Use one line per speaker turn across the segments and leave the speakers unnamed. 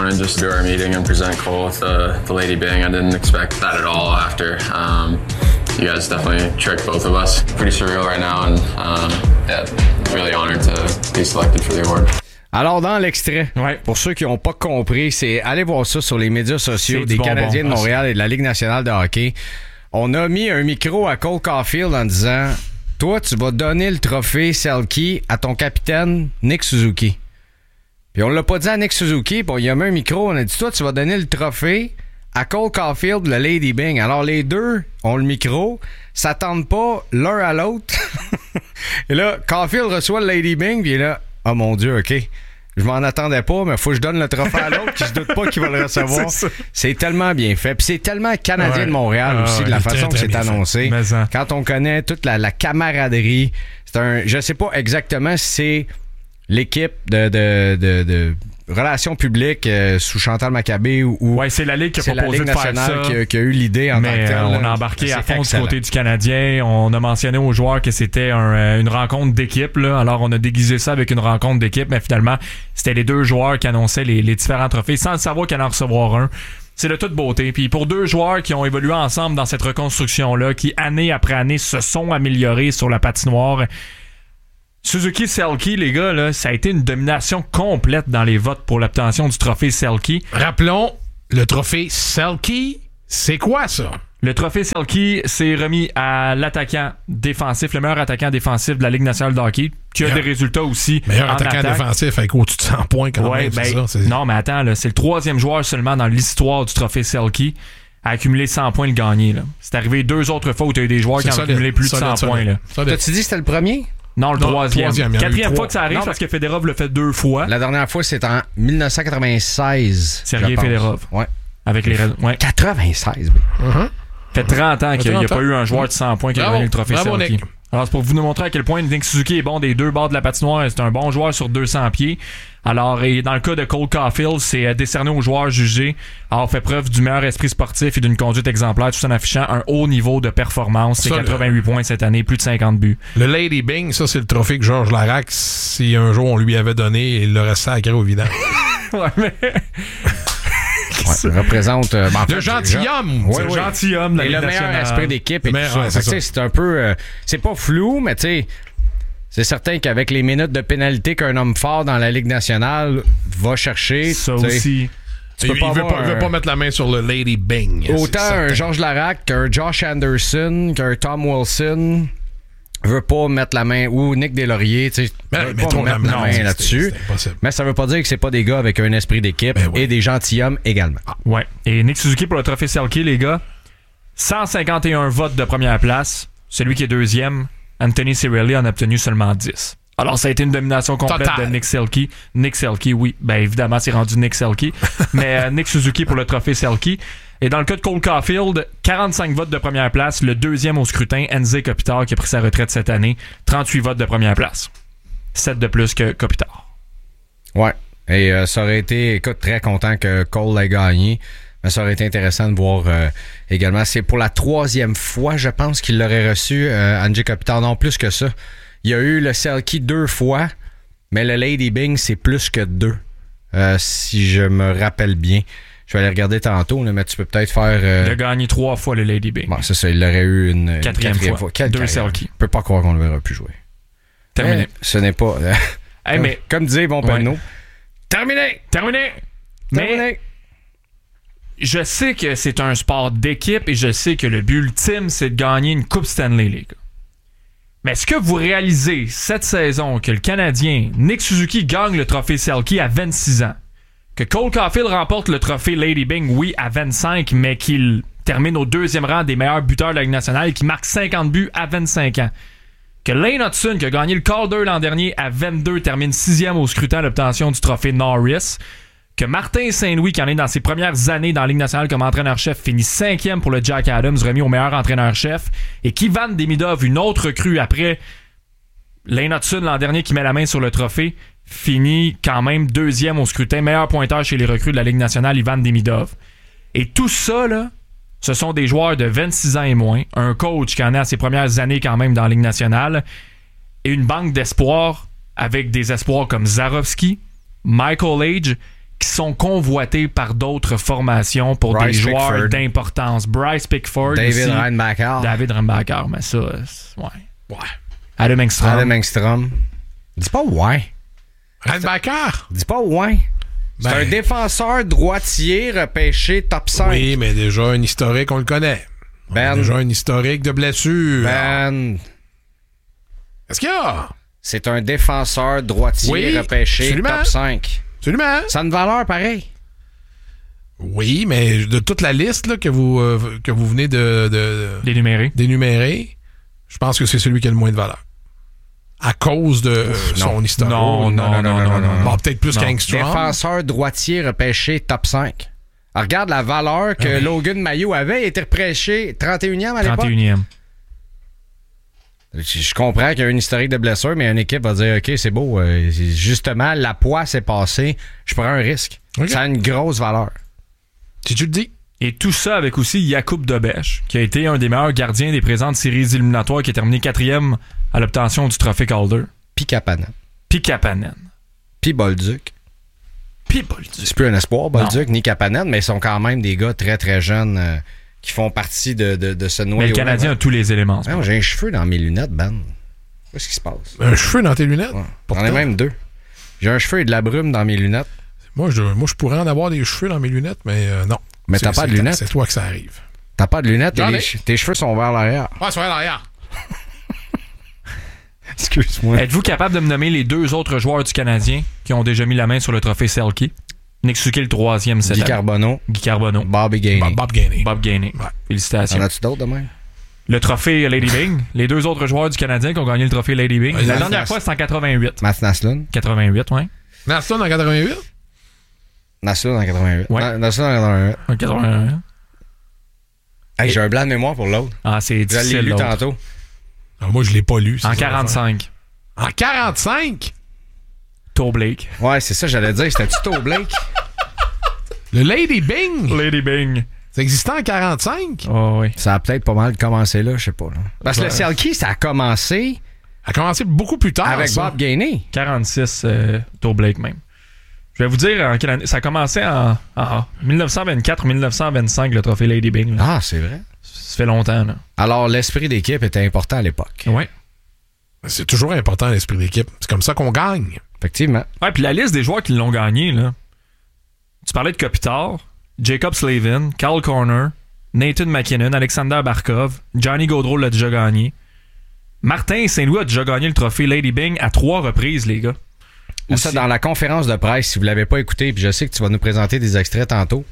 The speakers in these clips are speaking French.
morning just to do our meeting and present Cole with the Lady Bing. I didn't expect that at all after. You guys definitely tricked both of us. Pretty surreal right now, and yeah, really honored to be selected for the award.
Alors, dans l'extrait, pour ceux qui n'ont pas compris, c'est allez voir ça sur les médias sociaux des Canadiens de Montréal et de la Ligue nationale de hockey. On a mis un micro à Cole Caulfield en disant « Toi, tu vas donner le trophée Selke à ton capitaine Nick Suzuki. » Puis on l'a pas dit à Nick Suzuki, puis il a mis un micro, on a dit « Toi, tu vas donner le trophée à Cole Caulfield, le Lady Bing. » Alors, les deux ont le micro, s'attendent pas l'un à l'autre. Et là, Caulfield reçoit le Lady Bing, puis il est là « Oh mon Dieu, OK. Je m'en attendais pas, mais faut que je donne le trophée à l'autre, qui je doute pas qu'il va le recevoir. » C'est tellement bien fait. Puis c'est tellement Canadien de Montréal aussi, de la façon que c'est annoncé. Quand on connaît toute la camaraderie, je sais pas exactement si c'est l'équipe de relations publiques sous Chantal Maccabé ou
c'est la Ligue qui a proposé de faire ça,
qui a eu l'idée en tant que telle.
On a embarqué à fond du côté du Canadien. On a mentionné aux joueurs que c'était une rencontre d'équipe. Là. Alors on a déguisé ça avec une rencontre d'équipe, mais finalement c'était les deux joueurs qui annonçaient les différents trophées sans savoir qu'il allait en recevoir un. C'est de toute beauté. Puis pour deux joueurs qui ont évolué ensemble dans cette reconstruction-là, qui année après année se sont améliorés sur la patinoire, Suzuki Selke, les gars, là, ça a été une domination complète dans les votes pour l'obtention du trophée Selke.
Rappelons, le trophée Selke, c'est quoi ça?
Le trophée Selke, c'est remis à l'attaquant défensif, le meilleur attaquant défensif de la Ligue nationale de hockey, qui a des résultats aussi.
Meilleur attaquant défensif avec au-dessus de 100 points quand même.
Non, mais attends, là, c'est le troisième joueur seulement dans l'histoire du trophée Selke à accumuler 100 points le gagner. Là. C'est arrivé 2 autres fois où tu as eu des joueurs qui ont accumulé plus de 100 points. Là.
T'as-tu dit que c'était le premier?
Non, le troisième. Quatrième fois que ça arrive parce que Fedorov l'a fait 2 fois.
La dernière fois, c'est en 1996.
Sergei Fedorov.
Ouais.
Avec les
96,
fait 30 ans qu'il n'y a pas eu un joueur de 100 points qui a gagné le trophée Selke. Alors, c'est pour vous montrer à quel point Nick Suzuki est bon des deux bords de la patinoire. C'est un bon joueur sur 200 pieds. Alors, et dans le cas de Cole Caulfield, c'est décerné aux joueurs jugés avoir fait preuve du meilleur esprit sportif et d'une conduite exemplaire, tout en affichant un haut niveau de performance. C'est 88 points cette année, plus de 50 buts.
Le Lady Bing, ça, c'est le trophée que Georges Larac, si un jour on lui avait donné, il l'aurait sacré au vidange.
Ouais, mais...
représente
le gentilhomme,
le gentilhomme, et le meilleur esprit d'équipe et tout ça. C'est un peu c'est pas flou, mais tu sais, c'est certain qu'avec les minutes de pénalité qu'un homme fort dans la Ligue nationale va chercher,
ça aussi. Il veut pas mettre la main sur le Lady Bing.
Autant un Georges Larac qu'un Josh Anderson qu'un Tom Wilson veut pas mettre la main, ou Nick Deslauriers, tu sais, mettre la main là-dessus. Mais ça veut pas dire que c'est pas des gars avec un esprit d'équipe et des gentilshommes également.
Ouais. Et Nick Suzuki pour le trophée Selke, les gars, 151 votes de première place. Celui qui est deuxième, Anthony Cirelli, en a obtenu seulement 10. Alors, ça a été une domination complète de Nick Selke. Nick Selke, oui. Ben, évidemment, c'est rendu Nick Selke. Mais Nick Suzuki pour le trophée Selke. Et dans le cas de Cole Caulfield, 45 votes de première place. Le deuxième au scrutin, Anze Kopitar, qui a pris sa retraite cette année. 38 votes de première place. 7 de plus que Kopitar.
Ouais. Et ça aurait été, écoute, très content que Cole l'ait gagné. Mais ça aurait été intéressant de voir également. C'est pour la 3e fois, je pense, qu'il l'aurait reçu, Anze Kopitar. Non, plus que ça. Il y a eu le Selke 2 fois, mais le Lady Bing, c'est plus que 2. Si je me rappelle bien. Je vais aller regarder tantôt, mais tu peux peut-être faire...
Il a gagné 3 fois le Lady Bing.
Bon, c'est ça, il l'aurait eu une quatrième fois.
2 Selke.
Je peux pas croire qu'on ne le verra plus jouer.
Terminé.
Mais ce n'est pas... comme disait Yvon Penneau.
Terminé! Mais je sais que c'est un sport d'équipe et je sais que le but ultime, c'est de gagner une Coupe Stanley, les gars. Mais est-ce que vous réalisez cette saison que le Canadien Nick Suzuki gagne le trophée Selke à 26 ans? Que Cole Caulfield remporte le trophée Lady Bing, oui, à 25, mais qu'il termine au 2e rang des meilleurs buteurs de la Ligue nationale et qui marque 50 buts à 25 ans. Que Lane Hutson, qui a gagné le Calder l'an dernier à 22, termine 6e au scrutin à l'obtention du trophée Norris. Que Martin Saint-Louis, qui en est dans ses premières années dans la Ligue nationale comme entraîneur-chef, finit 5e pour le Jack Adams, remis au meilleur entraîneur-chef. Et qu'Ivan Demidov, une autre recrue après Lane Hutson l'an dernier qui met la main sur le trophée, finit quand même 2e au scrutin, meilleur pointeur chez les recrues de la Ligue nationale, Ivan Demidov. Et tout ça, là, ce sont des joueurs de 26 ans et moins, un coach qui en est à ses premières années quand même dans la Ligue nationale, et une banque d'espoirs avec des espoirs comme Zarovski, Michael Age qui sont convoités par d'autres formations pour
Bryce
des joueurs
Pickford.
d'importance. Bryce Pickford.
David Reinbacher.
David Reinbacher, mais ça, ouais. Adam Engstrom.
Adam Engstrom. Dis pas ouais.
Reinbacher.
Dis pas ouais. C'est un défenseur droitier repêché top 5.
Oui, mais déjà un historique, on le connaît. Déjà un historique de blessure. Est-ce qu'il y a?
C'est un défenseur droitier repêché
absolument.
top 5.
Absolument.
Ça a une valeur pareille.
Oui, mais de toute la liste là, que vous venez d'énumérer, je pense que c'est celui qui a le moins de valeur. À cause de son historique.
Non.
Bon, peut-être plus qu'Angstrom.
Défenseur droitier repêché top 5. Alors, regarde la valeur que Logan Mayo avait. Il était repêché 31e à l'époque.
31e.
Je comprends qu'il y a une historique de blessure, mais une équipe va dire, OK, c'est beau. Justement, la poisse est passée. Je prends un risque.
Okay.
Ça a une grosse valeur.
Si tu le dis.
Et tout ça avec aussi Jakub Dobeš, qui a été un des meilleurs gardiens des présentes séries éliminatoires, qui a terminé 4e à l'obtention du trophée Calder.
Puis Kapanen.
Puis
Bolduc. C'est plus un espoir, Bolduc, ni Kapanen, mais ils sont quand même des gars très, très jeunes qui font partie de ce noyau.
Mais le Canadien a tous les éléments.
Non, j'ai un cheveu dans mes lunettes, Ben. Qu'est-ce qui se passe?
Un cheveu dans tes lunettes?
Ouais. J'en ai même 2. J'ai un cheveu et de la brume dans mes lunettes.
Moi, je pourrais en avoir des cheveux dans mes lunettes, mais non.
Mais t'as pas de lunettes?
C'est toi que ça arrive.
T'as pas de lunettes? Tes cheveux sont vers l'arrière.
Ouais, c'est vers l'arrière.
Excuse-moi.
Êtes-vous capable de me nommer les 2 autres joueurs du Canadien qui ont déjà mis la main sur le trophée Selke? Nick Suzuki, le 3e cette année. Guy Carbonneau.
Bobby Gainey.
Bob Gainey.
Ouais. Félicitations.
En as-tu d'autres demain?
Le trophée Lady Byng. Les 2 autres joueurs du Canadien qui ont gagné le trophée Lady Byng.
Ouais,
la dernière fois, c'était en 88.
Matt Naslund.
88, ouais.
Naslund en 88?
Naslund en 88.
Ouais.
Naslund en 88.
En 81.
Hey, j'ai un blanc de mémoire pour l'autre.
Ah, c'est
Je l'ai
difficile,
lu
l'autre.
tantôt.
Ah, moi, je l'ai pas lu.
En 45.
En 45?
Toe Blake.
Ouais, c'est ça, j'allais dire. C'était-tu Toe Blake?
Le Lady Byng?
Lady Byng.
Ça existait en 45?
Oh, oui.
Ça a peut-être pas mal commencé là, je sais pas. Là. Parce que le Selke, ça a commencé
Ça a commencé beaucoup plus tard.
avec
ça.
Bob Gainey.
46, Toe Blake même. Je vais vous dire en quelle année. Ça a commencé en 1924-1925, le trophée Lady Byng. Là.
Ah, c'est vrai.
Ça fait longtemps, là.
Alors, l'esprit d'équipe était important à l'époque.
Ouais.
C'est toujours important, l'esprit d'équipe. C'est comme ça qu'on gagne.
Effectivement.
Ouais, puis la liste des joueurs qui l'ont gagné, là. Tu parlais de Kopitar, Jacob Slavin, Carl Corner, Nathan McKinnon, Alexander Barkov, Johnny Gaudreau l'a déjà gagné. Martin Saint-Louis a déjà gagné le trophée Lady Byng à 3 reprises, les gars.
Ça, dans la conférence de presse, si vous l'avez pas écouté, puis je sais que tu vas nous présenter des extraits tantôt,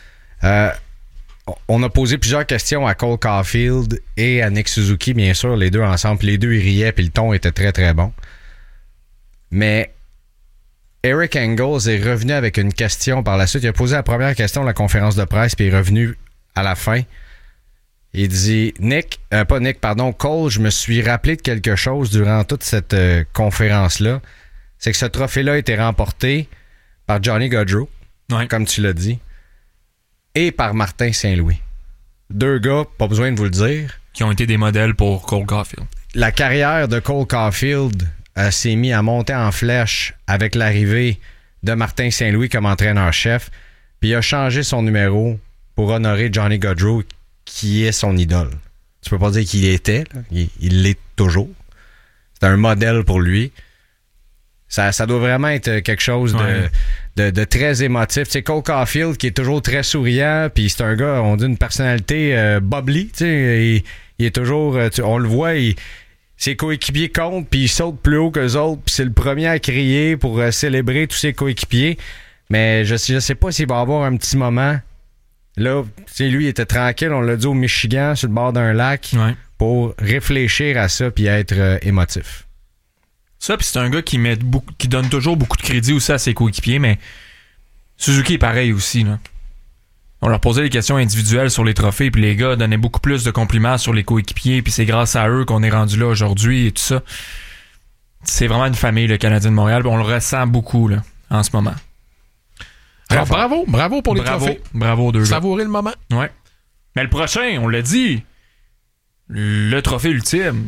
on a posé plusieurs questions à Cole Caulfield et à Nick Suzuki, bien sûr, les deux ensemble. Puis les deux, ils riaient, puis le ton était très, très bon. Mais Eric Engels est revenu avec une question par la suite. Il a posé la première question de la conférence de presse, puis il est revenu à la fin. Il dit, Cole, je me suis rappelé de quelque chose durant toute cette conférence-là. C'est que ce trophée-là a été remporté par Johnny Gaudreau, comme tu l'as dit, et par Martin Saint-Louis. 2 gars, pas besoin de vous le dire.
Qui ont été des modèles pour Cole Caulfield.
La carrière de Cole Caulfield s'est mise à monter en flèche avec l'arrivée de Martin Saint-Louis comme entraîneur-chef, puis il a changé son numéro pour honorer Johnny Gaudreau, qui est son idole. Tu peux pas dire qu'il était, là. Il l'est toujours. C'est un modèle pour lui. Ça doit vraiment être quelque chose de très émotif. Tu sais, Cole Caulfield, qui est toujours très souriant, puis c'est un gars, on dit une personnalité bubbly, tu sais, il est toujours, on le voit, ses coéquipiers comptent, puis il saute plus haut qu'eux autres, puis c'est le premier à crier pour célébrer tous ses coéquipiers. Mais je sais pas s'il va avoir un petit moment. Là, tu sais, lui, il était tranquille, on l'a dit au Michigan, sur le bord d'un lac, pour réfléchir à ça, puis être émotif.
Ça, puis c'est un gars qui donne toujours beaucoup de crédit aussi à ses coéquipiers, mais Suzuki est pareil aussi, là. On leur posait des questions individuelles sur les trophées, puis les gars donnaient beaucoup plus de compliments sur les coéquipiers, puis c'est grâce à eux qu'on est rendu là aujourd'hui et tout ça. C'est vraiment une famille, le Canadien de Montréal, puis on le ressent beaucoup, là, en ce moment.
Alors, bravo pour les trophées.
Bravo aux 2 gars.
Savourer le moment.
Ouais. Mais le prochain, on l'a dit, le trophée ultime,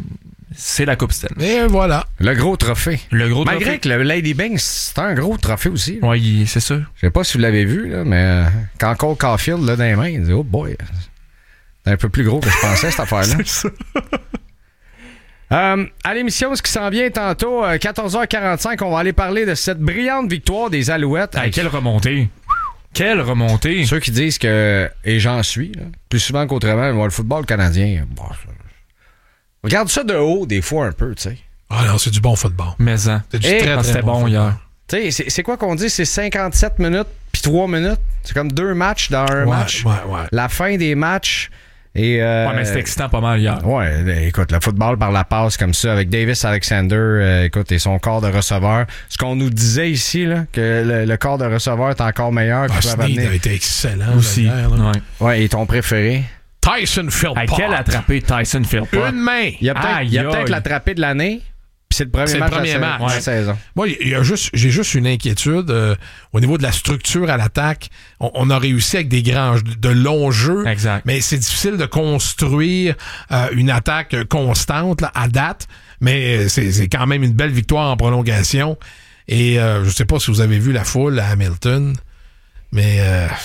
c'est la Coupe Stanley.
Et voilà.
Le gros trophée.
Malgré
trophée. Que le Lady Byng, c'est un gros trophée aussi.
Oui, c'est sûr.
Je sais pas si vous l'avez vu, là, mais quand Cole Caulfield l'a dans les mains, il dit « Oh boy! » C'est un peu plus gros que je pensais, cette affaire-là.
C'est ça.
À l'émission, ce qui s'en vient tantôt, 14h45, on va aller parler de cette brillante victoire des Alouettes.
Hey, quelle remontée! Quelle remontée!
Ceux qui disent que, et j'en suis, là, plus souvent qu'autrement, le football canadien, bon, regarde ça de haut, des fois, un peu, tu sais.
Ah non, c'est du bon football.
Mais hein.
C'était
bon hier.
Tu sais, c'est quoi qu'on dit? C'est 57 minutes puis 3 minutes. C'est comme 2 matchs dans un match.
Ouais.
La fin des matchs. Et,
ouais, mais c'était excitant pas mal hier.
Ouais, écoute, le football par la passe comme ça, avec Davis Alexander, écoute, et son corps de receveur. Ce qu'on nous disait ici, là, que le corps de receveur est encore meilleur.
Snead a été excellent
aussi.
Hier,
ouais, et ton préféré?
Tyson Philpott.
Quel attrapé Tyson Philpott?
Une main.
Il y a peut-être l'attrapé de l'année. Puis c'est le premier match de la saison.
Moi, j'ai juste une inquiétude au niveau de la structure à l'attaque. On a réussi avec de longs jeux.
Exact.
Mais c'est difficile de construire une attaque constante là, à date. Mais c'est quand même une belle victoire en prolongation. Et je sais pas si vous avez vu la foule à Hamilton. Mais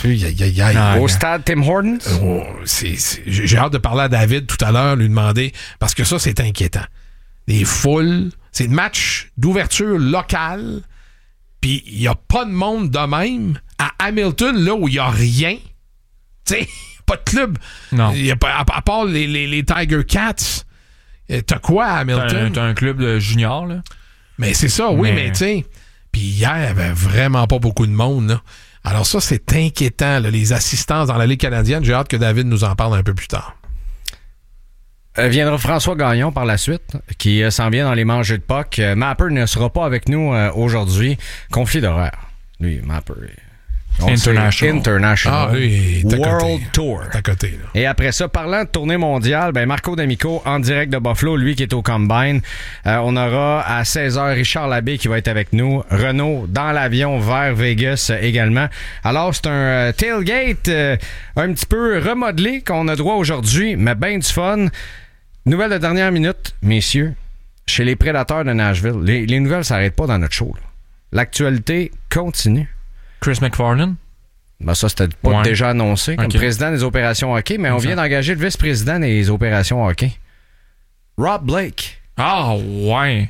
au stade Tim Hortons?
J'ai hâte de parler à David tout à l'heure, lui demander, parce que ça, c'est inquiétant. Des foules, c'est le match d'ouverture locale, puis il n'y a pas de monde de même. À Hamilton, là où il n'y a rien, tu sais, pas de club.
Non.
Y a pas, à part les Tiger Cats, t'as quoi à Hamilton?
T'as un club de juniors, là.
Mais c'est ça, oui, mais tu sais, puis hier, il n'y avait vraiment pas beaucoup de monde, là. Alors ça, c'est inquiétant, là, les assistances dans la Ligue canadienne. J'ai hâte que David nous en parle un peu plus tard.
Viendra François Gagnon par la suite, qui s'en vient dans les manches de puck. Mapper ne sera pas avec nous aujourd'hui. Conflit d'horaire. Lui, Mapper. International.
Ah, lui,
World Tour.
À côté, là.
Et après ça, parlant de tournée mondiale, Marco D'Amico en direct de Buffalo, lui qui est au Combine. On aura à 16h Richard Labbé qui va être avec nous. Renaud dans l'avion vers Vegas également. Alors, c'est un tailgate un petit peu remodelé qu'on a droit aujourd'hui, mais bien du fun. Nouvelle de dernière minute, messieurs. Chez les Prédateurs de Nashville, les nouvelles ne s'arrêtent pas dans notre show. Là. L'actualité continue.
Chris McFarland?
Ça, c'était pas déjà annoncé comme président des opérations hockey, mais on vient d'engager le vice-président des opérations hockey. Rob Blake.
Ah ouais.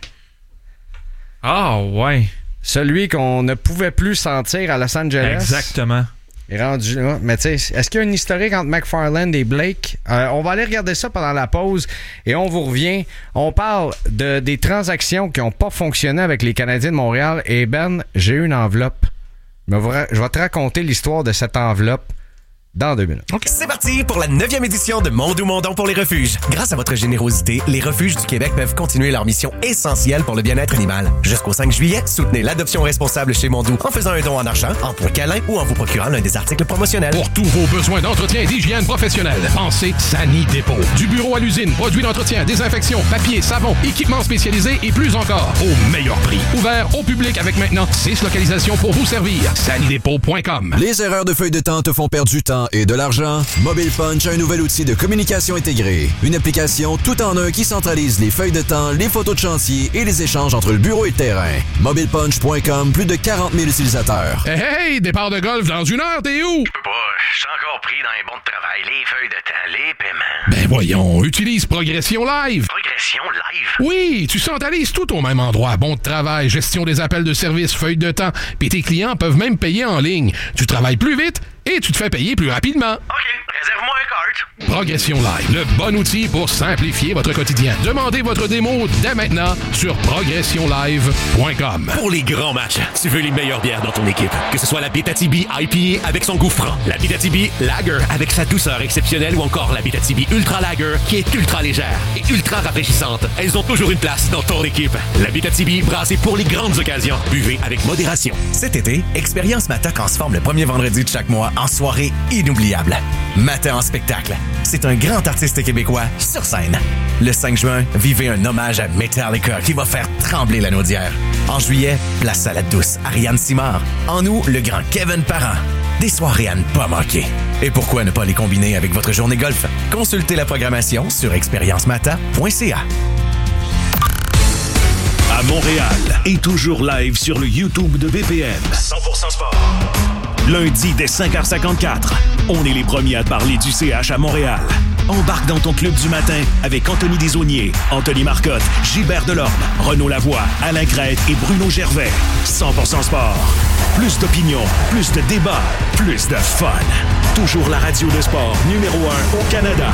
Celui qu'on ne pouvait plus sentir à Los Angeles.
Exactement.
Est rendu là. Mais tu sais, est-ce qu'il y a une historique entre McFarland et Blake? On va aller regarder ça pendant la pause et on vous revient. On parle des transactions qui n'ont pas fonctionné avec les Canadiens de Montréal. Et j'ai une enveloppe. Je vais te raconter l'histoire de cette enveloppe dans 2 minutes.
Okay. C'est parti pour la 9e édition de Mondou Mondon pour les refuges. Grâce à votre générosité, les refuges du Québec peuvent continuer leur mission essentielle pour le bien-être animal. Jusqu'au 5 juillet, soutenez l'adoption responsable chez Mondou en faisant un don en argent, en points câlins ou en vous procurant l'un des articles promotionnels.
Pour tous vos besoins d'entretien et d'hygiène professionnelle, pensez Sani Dépôt. Du bureau à l'usine, produits d'entretien, désinfection, papier, savon, équipements spécialisés et plus encore. Au meilleur prix. Ouvert au public avec maintenant 6 localisations pour vous servir. sanidépôt.com.
Les erreurs de feuille de temps te font perdre du temps et de l'argent? Mobile Punch a un nouvel outil de communication intégré. Une application tout en un qui centralise les feuilles de temps, les photos de chantier et les échanges entre le bureau et le terrain. MobilePunch.com, plus de 40 000 utilisateurs.
Hey, départ de golf dans 1 heure, t'es où?
Je peux pas, je suis encore pris dans les bons de travail, les feuilles de temps, les paiements.
Ben voyons, utilise Progression Live.
Progression Live?
Oui, tu centralises tout au même endroit. Bon de travail, gestion des appels de service, feuilles de temps, puis tes clients peuvent même payer en ligne. Tu travailles plus vite et tu te fais payer plus rapidement.
OK, réserve-moi un cart.
Progression Live, le bon outil pour simplifier votre quotidien. Demandez votre démo dès maintenant sur progressionlive.com.
Pour les grands matchs, tu veux les meilleures bières dans ton équipe. Que ce soit la Abitibi IPA avec son goût franc, la Abitibi Lager avec sa douceur exceptionnelle ou encore la Abitibi Ultra Lager qui est ultra légère et ultra rafraîchissante. Elles ont toujours une place dans ton équipe. La Abitibi brassée pour les grandes occasions. Buvez avec modération.
Cet été, Expérience Mata transforme le premier vendredi de chaque mois en soirée inoubliable. Mata en spectacle. C'est un grand artiste québécois sur scène. Le 5 juin, vivez un hommage à Metallica qui va faire trembler la Naudière. En juillet, place Salade douce, Ariane Simard. En août, le grand Kevin Parent. Des soirées à ne pas manquer. Et pourquoi ne pas les combiner avec votre journée golf? Consultez la programmation sur expériencemata.ca.
Montréal est toujours live sur le YouTube de BPM. 100% sport. Lundi dès 5h54, on est les premiers à parler du CH à Montréal. Embarque dans ton club du matin avec Anthony Desaulniers, Anthony Marcotte, Gilbert Delorme, Renaud Lavoie, Alain Crête et Bruno Gervais. 100% sport. Plus d'opinion, plus de débats, plus de fun. Toujours la radio de sport numéro 1 au Canada.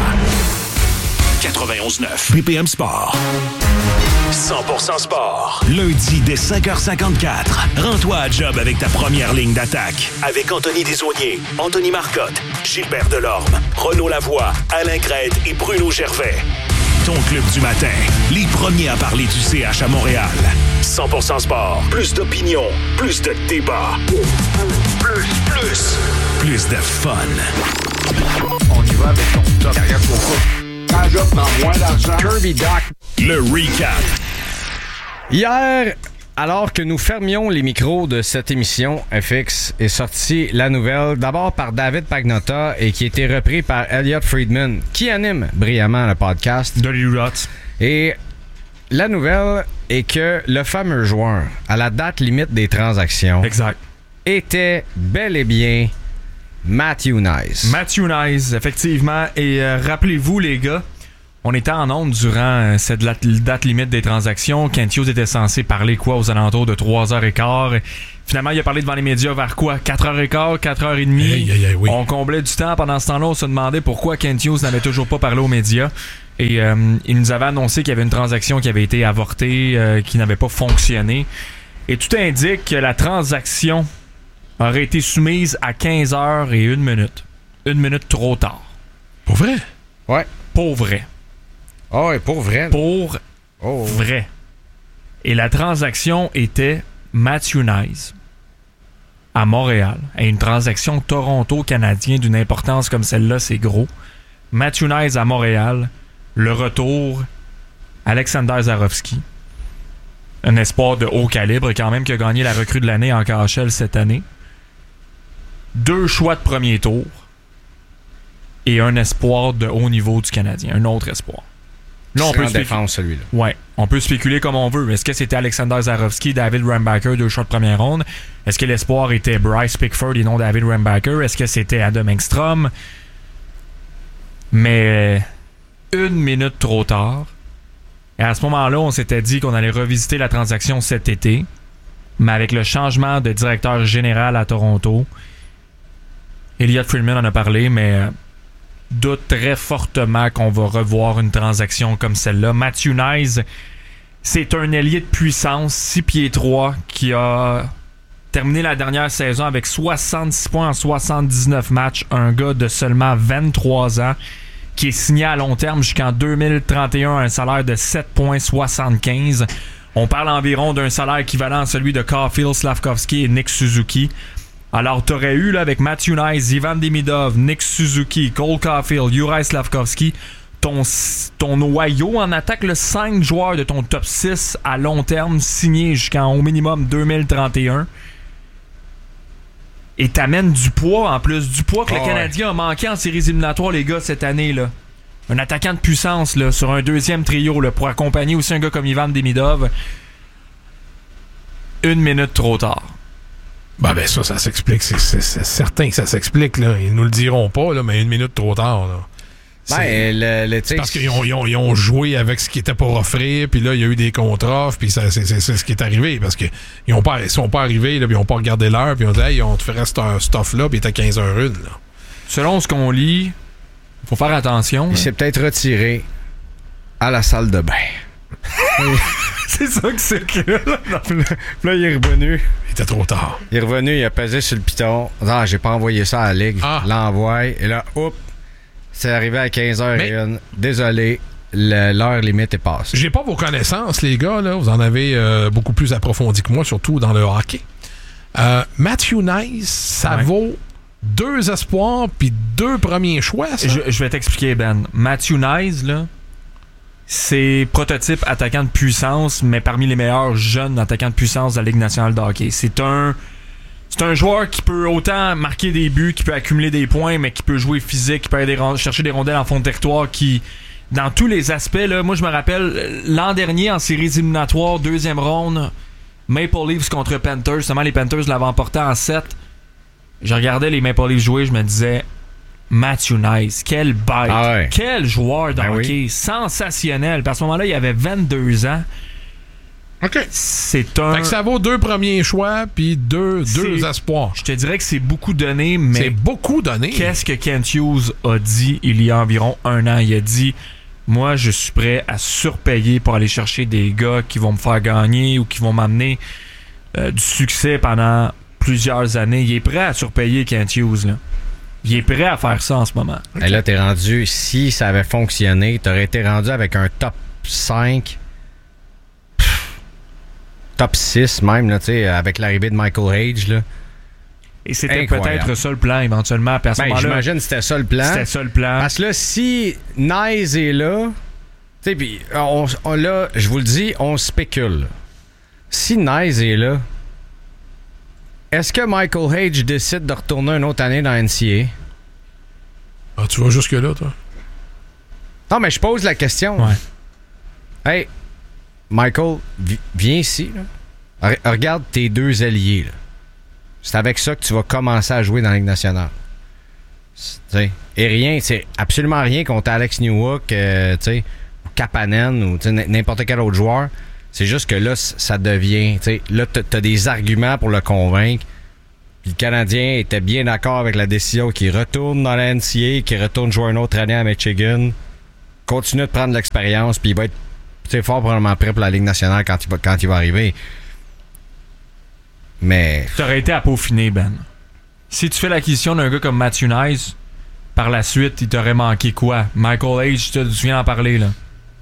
91.9 BPM Sport. 100% sport. Lundi dès 5h54. Rends-toi à job avec ta première ligne d'attaque. Avec Anthony Desaulniers, Anthony Marcotte, Gilbert Delorme, Renaud Lavoie, Alain Crête et Bruno Gervais. Ton club du matin. Les premiers à parler du CH à Montréal. 100% sport. Plus d'opinion. Plus de débat. Plus de fun.
On y va avec ton top. Carrière pour quoi? Quand je prends moins d'argent.
Kirby Doc.
Le recap.
Hier, alors que nous fermions les micros de cette émission, FX est sorti la nouvelle, d'abord par David Pagnotta et qui a été repris par Elliot Friedman, qui anime brillamment le podcast.
Dirty Rots.
Et la nouvelle est que le fameux joueur, à la date limite des transactions,
exact,
était bel et bien Matthew Knies.
Matthew Knies, effectivement. Et rappelez-vous, les gars, on était en onde durant cette date limite des transactions. Kent Hughes était censé parler aux alentours de 3h15. Finalement, il a parlé devant les médias vers 4h15, 4h30.
Oui.
On comblait du temps. Pendant ce temps-là, on se demandait pourquoi Kent Hughes n'avait toujours pas parlé aux médias. Et il nous avait annoncé qu'il y avait une transaction qui avait été avortée, qui n'avait pas fonctionné. Et tout indique que la transaction aurait été soumise à 15h01. 1 minute trop tard.
Pour vrai?
Ouais.
Pour vrai.
Oh, et pour vrai.
Vrai. Et la transaction était Matthew Knies à Montréal. Et une transaction Toronto-Canadien d'une importance comme celle-là, c'est gros. Matthew Knies à Montréal. Le retour, Alexander Zarovski. Un espoir de haut calibre quand même qui a gagné la recrue de l'année en KHL cette année. 2 choix de premier tour. Et un espoir de haut niveau du Canadien. Un autre espoir.
Là, on peut en défense, celui-là.
Ouais, on peut spéculer comme on veut. Est-ce que c'était Alexander Zarovski, David Rambacher, 2 choix de première ronde? Est-ce que l'espoir était Bryce Pickford et non David Rambacher? Est-ce que c'était Adam Engstrom? Mais 1 minute trop tard. Et à ce moment-là, on s'était dit qu'on allait revisiter la transaction cet été. Mais avec le changement de directeur général à Toronto, Elliot Friedman en a parlé, mais doute très fortement qu'on va revoir une transaction comme celle-là. Matthew Knies, c'est un ailier de puissance, 6 pieds 3, qui a terminé la dernière saison avec 66 points en 79 matchs. Un gars de seulement 23 ans qui est signé à long terme jusqu'en 2031 à un salaire de 7,75. On parle environ d'un salaire équivalent à celui de Caulfield, Slavkovski et Nick Suzuki. Alors, t'aurais eu là, avec Matthew Knies, Ivan Demidov, Nick Suzuki, Cole Caulfield, Juraj Slavkovski, ton noyau en attaque, 5 joueurs de ton top 6 à long terme signés jusqu'en au minimum 2031. Et t'amènes du poids en plus. Du poids que le Canadien a manqué en séries éliminatoires, les gars, cette année. Là. Un attaquant de puissance là, sur un deuxième trio là, pour accompagner aussi un gars comme Ivan Demidov. 1 minute trop tard.
Ben ça s'explique. C'est certain que ça s'explique. Là. Ils nous le diront pas, là, mais 1 minute trop tard. Là. C'est parce qu'ils ont joué avec ce qui était pour offrir, puis là, il y a eu des contre-offres, puis c'est ce qui est arrivé, parce qu'ils sont pas arrivés, là, puis ils ont pas regardé l'heure, puis ils ont dit « Hey, on te ferait ce stuff-là, puis il était 15h01. »
Selon ce qu'on lit, faut faire attention.
Il s'est peut-être retiré à la salle de bain.
C'est ça que c'est que
là, il est revenu.
Il était trop tard.
Il est revenu, il a pesé sur le piton. Ah, j'ai pas envoyé ça à la Ligue. L'envoie, et là, hop, c'est arrivé à 15h01. Désolé, l'heure limite est passée.
J'ai pas vos connaissances, les gars. Là. Vous en avez beaucoup plus approfondi que moi, surtout dans le hockey. Matthew Knies, ça vaut 2 espoirs puis 2 premiers choix. Ça?
Je vais t'expliquer, Ben. Matthew Knies, là, c'est prototype attaquant de puissance, mais parmi les meilleurs jeunes attaquants de puissance de la Ligue nationale de hockey. C'est un joueur qui peut autant marquer des buts, qui peut accumuler des points, mais qui peut jouer physique, qui peut aller chercher des rondelles en fond de territoire, qui dans tous les aspects, là, moi je me rappelle l'an dernier en séries éliminatoires, 2e ronde, Maple Leafs contre Panthers. Seulement les Panthers l'avaient emporté en 7. Je regardais les Maple Leafs jouer, je me disais Matthew Knies, quel bête, quel joueur de hockey, sensationnel. Puis à ce moment-là, il avait 22 ans.
OK.
C'est un.
Fait que ça vaut 2 premiers choix puis deux espoirs.
Je te dirais que c'est beaucoup donné, mais.
C'est beaucoup donné.
Qu'est-ce que Kent Hughes a dit il y a environ 1 an? Il a dit: moi, je suis prêt à surpayer pour aller chercher des gars qui vont me faire gagner ou qui vont m'amener du succès pendant plusieurs années. Il est prêt à surpayer Kent Hughes, là. Il est prêt à faire ça en ce moment.
Okay. Et là, t'es rendu, si ça avait fonctionné, t'aurais été rendu avec un top 5, top 6 même, là, avec l'arrivée de Michael Hage. Là. Et
c'était peut-être ça le plan éventuellement. Puis à ce moment-là,
j'imagine que c'était ça le plan.
C'était ça le plan.
Parce que là, si Knies est là, tu sais, puis là, je vous le dis, on spécule. Si Knies est là, est-ce que Michael Hage décide de retourner une autre année dans la NCAA?
Ah, tu vas jusque-là, toi?
Non, mais je pose la question.
Ouais.
Hey, Michael, viens ici. Là. Regarde tes 2 alliés. Là. C'est avec ça que tu vas commencer à jouer dans la Ligue nationale. T'sais, et rien, c'est absolument rien contre Alex Newhook, ou Kapanen, ou n'importe quel autre joueur. C'est juste que là, ça devient... Là, t'as des arguments pour le convaincre. Puis le Canadien était bien d'accord avec la décision qu'il retourne dans la NCAA, qu'il retourne jouer une autre année à Michigan, continue de prendre l'expérience, puis il va être fort probablement prêt pour la Ligue nationale quand il va arriver. Mais...
T'aurais été à peaufiner, Ben. Si tu fais l'acquisition d'un gars comme Matthew Knies, par la suite, il t'aurait manqué quoi? Michael Hage, tu viens d'en parler, là.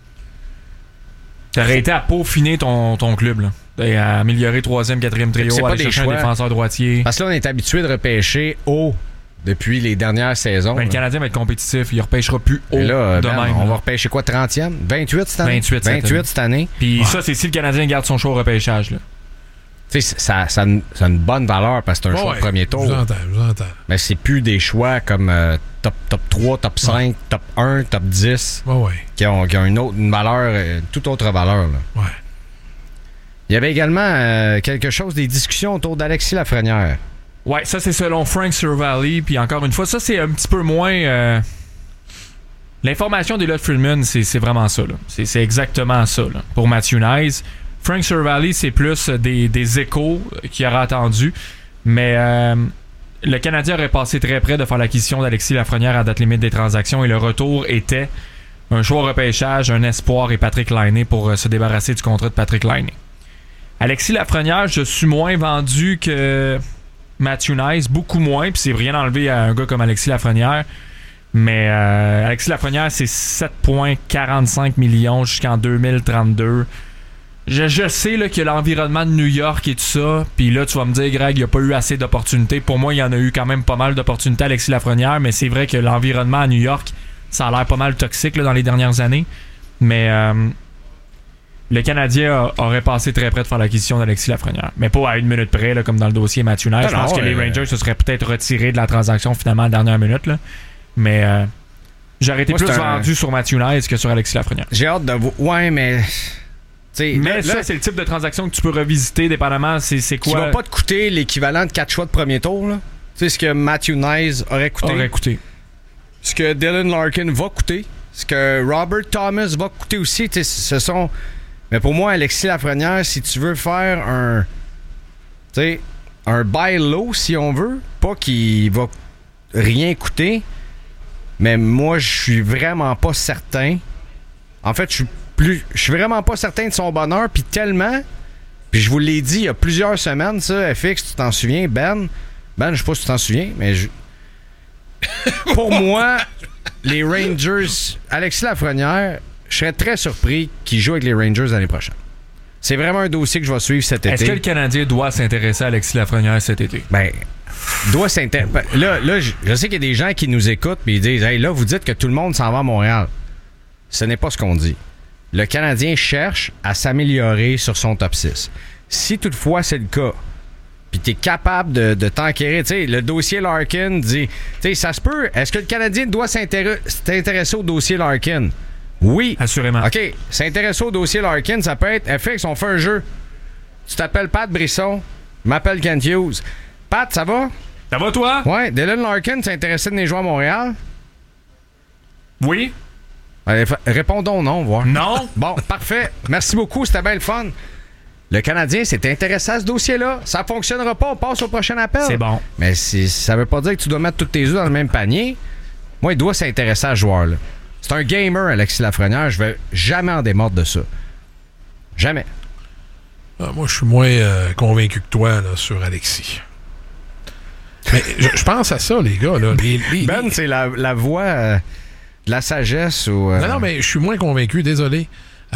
T'aurais été à peaufiner ton club, là. Et à améliorer 3e, 4e trio, aller chercher un défenseur droitier.
Parce que là, on est habitué de repêcher haut depuis les dernières saisons.
Ben, le Canadien va être compétitif. Il repêchera plus haut
là,
de même.
On va repêcher quoi, 30e? 28 cette année? 28 cette année.
Puis ça, c'est si le Canadien garde son choix au repêchage, là.
Tu sais, ça a une bonne valeur parce que c'est un choix de premier tour.
Je vous entends.
Mais c'est plus des choix comme top 3, top 5, top 1, top 10 qui ont une valeur, toute autre valeur. Là.
Ouais.
Il y avait également quelque chose, des discussions autour d'Alexis Lafrenière.
Ouais, ça c'est selon Frank Cervalli. Puis encore une fois, ça c'est un petit peu moins... L'information d'Elliot Friedman, c'est vraiment ça. Là. C'est exactement ça là, pour Matthew Knies. Frank Cervalli, c'est plus des échos qu'il aurait attendu. Mais le Canadien aurait passé très près de faire l'acquisition d'Alexis Lafrenière à date limite des transactions. Et le retour était un choix au repêchage, un espoir et Patrick Laine pour se débarrasser du contrat de Patrick Laine. Alexis Lafrenière, je suis moins vendu que Matthew Knies, beaucoup moins. Puis c'est rien enlevé à un gars comme Alexis Lafrenière. Mais Alexis Lafrenière, c'est 7,45 millions jusqu'en 2032. Je sais là, que l'environnement de New York et tout ça, puis là, tu vas me dire, Greg, il n'y a pas eu assez d'opportunités. Pour moi, il y en a eu quand même pas mal d'opportunités, Alexis Lafrenière, mais c'est vrai que l'environnement à New York, ça a l'air pas mal toxique là, dans les dernières années. Mais le Canadien aurait passé très près de faire l'acquisition d'Alexis Lafrenière. Mais pas à 1 minute près, là, comme dans le dossier Matthew Knies. Je pense que les Rangers se seraient peut-être retirés de la transaction finalement à la dernière minute. Là. Mais j'aurais été plus vendu sur Matthew Knies que sur Alexis Lafrenière.
J'ai hâte de vous... Ouais, mais...
Mais ça, c'est le type de transaction que tu peux revisiter dépendamment c'est quoi.
Qui va pas te coûter l'équivalent de 4 choix de premier tour. Là. Tu sais ce que Matthew Knies aurait coûté. Ce que Dylan Larkin va coûter. Ce que Robert Thomas va coûter aussi. Ce sont... Mais pour moi, Alexis Lafrenière, si tu veux faire un buy low, si on veut, pas qu'il va rien coûter, mais moi, je suis vraiment pas certain. En fait, je suis vraiment pas certain de son bonheur, puis tellement, puis je vous l'ai dit il y a plusieurs semaines, ça, FX, tu t'en souviens, Ben, je sais pas si tu t'en souviens, mais pour moi, les Rangers, Alexis Lafrenière, je serais très surpris qu'il joue avec les Rangers l'année prochaine. C'est vraiment un dossier que je vais suivre cet été.
Est-ce que le Canadien doit s'intéresser à Alexis Lafrenière cet été?
Ben, doit s'intéresser. Là, je sais qu'il y a des gens qui nous écoutent et ils disent, hey, là, vous dites que tout le monde s'en va à Montréal. Ce n'est pas ce qu'on dit. Le Canadien cherche à s'améliorer sur son top 6. Si toutefois c'est le cas, puis t'es capable de t'enquérir, tu sais, le dossier Larkin dit, tu sais, ça se peut, est-ce que le Canadien doit s'intéresser au dossier Larkin? Oui.
Assurément.
OK. S'intéresser au dossier Larkin, ça peut être FX, on fait un jeu. Tu t'appelles Pat Brisson, je m'appelle Kent Hughes. Pat, ça va?
Ça va, toi?
Ouais. Dylan Larkin s'est intéressé de les jouer à Montréal?
Oui.
Allez, répondons non, voir.
Non.
Bon, parfait. Merci beaucoup, c'était bien le fun. Le Canadien s'est intéressé à ce dossier-là. Ça fonctionnera pas, on passe au prochain appel.
C'est bon.
Mais ça veut pas dire que tu dois mettre tous tes œufs dans le même panier. Moi, il doit s'intéresser à ce joueur-là. C'est un gamer, Alexis Lafrenière. Je vais jamais en démordre de ça. Jamais.
Moi, je suis moins convaincu que toi là, sur Alexis. Mais je pense à ça, les gars. Là.
Ben, c'est la voix de la sagesse. Ou,
Non, mais je suis moins convaincu, désolé.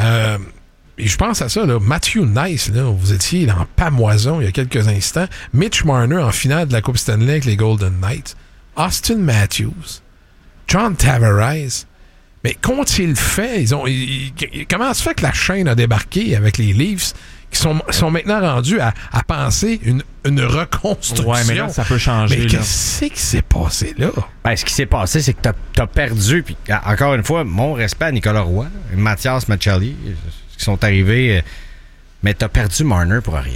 Et je pense à ça, là. Matthew Nice, là, vous étiez en pamoison il y a quelques instants. Mitch Marner en finale de la Coupe Stanley avec les Golden Knights. Austin Matthews. John Tavares. Mais qu'ont-ils fait? Comment se fait que la chaîne a débarqué avec les Leafs qui sont maintenant rendus à penser une reconstruction?
Ouais, mais là, ça peut changer.
Mais qu'est-ce qui s'est passé là?
Ben, ce qui s'est passé, c'est que t'as perdu. Puis, encore une fois, mon respect à Nicolas Roy, Mathias Maccelli, qui sont arrivés, mais t'as perdu Marner pour rien.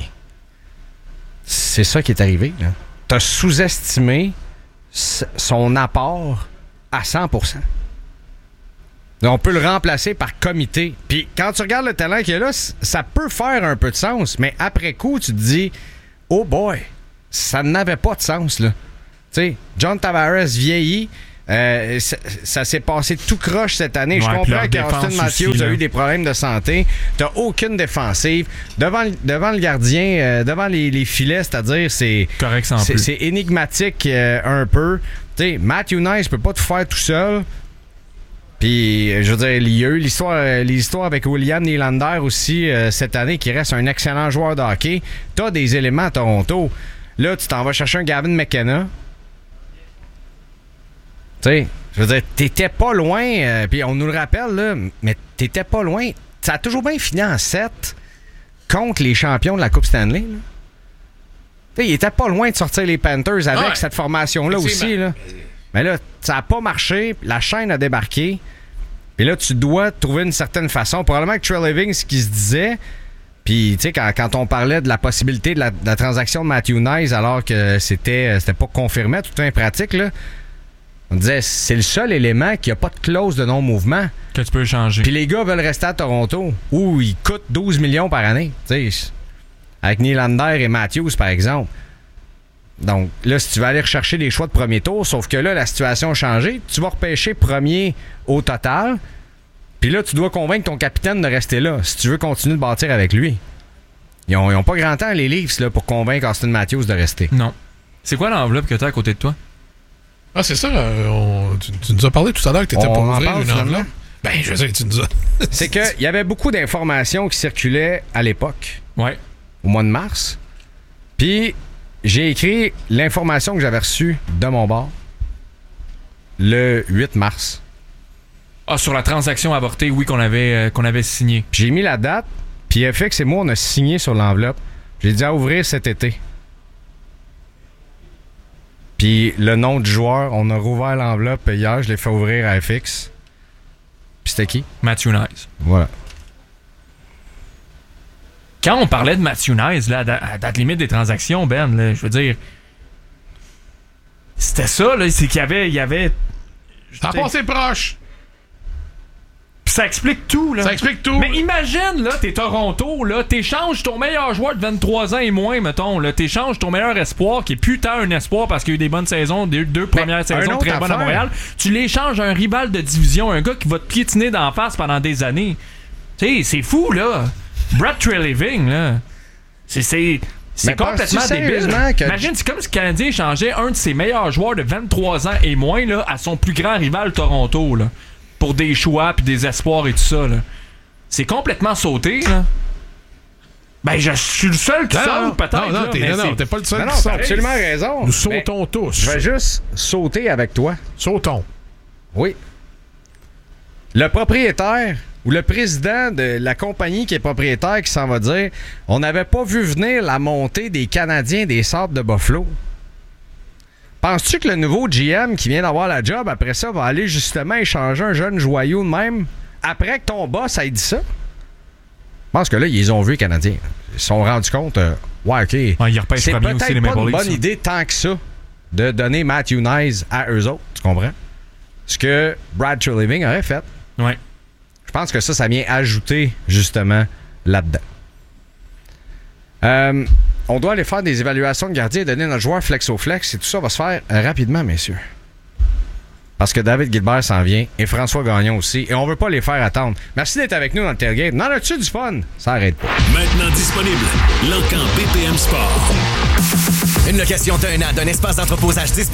C'est ça qui est arrivé. Là. T'as sous-estimé son apport à 100%. On peut le remplacer par comité. Puis quand tu regardes le talent qu'il y a là, ça peut faire un peu de sens, mais après coup, tu te dis « Oh boy, ça n'avait pas de sens, là. » Tu sais, John Tavares vieillit, ça s'est passé tout croche cette année. Je comprends qu'Austin Matthews a eu des problèmes de santé. T'as aucune défensive. Devant le gardien, devant les filets, c'est-à-dire, c'est
correct sans plus.
C'est énigmatique un peu. Tu sais, Matthew Nice peut pas tout faire tout seul. Puis, je veux dire, il y a eu l'histoire avec William Nylander aussi cette année, qui reste un excellent joueur de hockey. T'as des éléments à Toronto. Là, tu t'en vas chercher un Gavin McKenna. Tu sais, je veux dire, t'étais pas loin, puis on nous le rappelle, là, mais t'étais pas loin. Ça a toujours bien fini en 7 contre les champions de la Coupe Stanley. Là. Tu sais, il était pas loin de sortir les Panthers avec cette formation-là aussi. Là. Mais là, ça a pas marché, la chaîne a débarqué, puis là, tu dois trouver une certaine façon. Probablement que Trey Living, ce qu'il se disait, puis tu sais, quand on parlait de la possibilité de la transaction de Matthew Nice, alors que c'était pas confirmé, tout est pratique, là, on disait, c'est le seul élément qui a pas de clause de non-mouvement.
Que tu peux changer.
Puis les gars veulent rester à Toronto, où ils coûtent 12 millions par année, tu sais, avec Nylander et Matthews, par exemple. Donc là, si tu vas aller rechercher des choix de premier tour, sauf que là, la situation a changé, tu vas repêcher premier au total, puis là, tu dois convaincre ton capitaine de rester là, si tu veux continuer de bâtir avec lui. Ils ont pas grand temps, les Leafs, là, pour convaincre Austin Matthews de rester.
Non. C'est quoi l'enveloppe que tu as à côté de toi?
Ah, c'est ça. Tu nous as parlé tout à l'heure que tu étais pour ouvrir une enveloppe. Ben, je veux dire, tu nous as...
C'est qu'il y avait beaucoup d'informations qui circulaient à l'époque.
Ouais.
Au mois de mars. Puis... j'ai écrit l'information que j'avais reçue de mon bord le 8 mars.
Ah, sur la transaction avortée, oui, qu'on avait signé.
J'ai mis la date, puis FX et moi, on a signé sur l'enveloppe. J'ai dit à ouvrir cet été. Puis le nom du joueur, on a rouvert l'enveloppe hier, je l'ai fait ouvrir à FX. Puis c'était qui?
Matthew Nice.
Voilà.
Quand on parlait de Matthew Nice, là, à date limite des transactions, Ben, là, je veux dire, c'était ça, là, c'est qu'il y avait...
Ça a passé proche!
Pis ça explique tout, là.
Ça explique tout!
Mais imagine, là, t'es Toronto, là, t'échanges ton meilleur joueur de 23 ans et moins, mettons, là, t'échanges ton meilleur espoir, qui est plus tant un espoir parce qu'il y a eu des bonnes saisons, des deux premières saisons très bonnes à Montréal, tu l'échanges à un rival de division, un gars qui va te piétiner d'en face pendant des années. Tu sais, c'est fou, là. Brad Treliving, là. C'est complètement débile. Imagine, c'est comme si le Canadien échangeait un de ses meilleurs joueurs de 23 ans et moins là, à son plus grand rival Toronto, là, pour des choix puis des espoirs et tout ça. Là. C'est complètement sauté. Là. Ben, je suis le seul qui saute, peut-être.
Non, t'es pas le seul qui
saute.
T'as
absolument raison.
Nous sautons tous.
Je vais juste sauter avec toi.
Sautons.
Oui. Le propriétaire ou le président de la compagnie qui est propriétaire qui s'en va dire « On n'avait pas vu venir la montée des Canadiens des Sables de Buffalo. » Penses-tu que le nouveau GM qui vient d'avoir la job, après ça, va aller justement échanger un jeune joyau de même après que ton boss ait dit ça, je pense que là, ils ont vu les Canadiens. Ils se sont rendus compte, ouais, OK.
Ils repêchent
c'est
premier
peut-être
aussi, les
pas
Maple
une
Leafs,
bonne
ça.
idée tant que ça de donner Matthew Nyes à eux autres. Tu comprends? Ce que Brad Treliving aurait fait.
Ouais.
Je pense que ça vient ajouter, justement, là-dedans. On doit aller faire des évaluations de gardien et donner notre joueur flex-au-flex. Et tout ça va se faire rapidement, messieurs. Parce que David Gilbert s'en vient et François Gagnon aussi. Et on veut pas les faire attendre. Merci d'être avec nous dans le tailgate. N'en as-tu du fun? Ça arrête pas.
Maintenant disponible, L'Encan BPM Sport.
Une location d'un an d'un espace d'entreposage disponible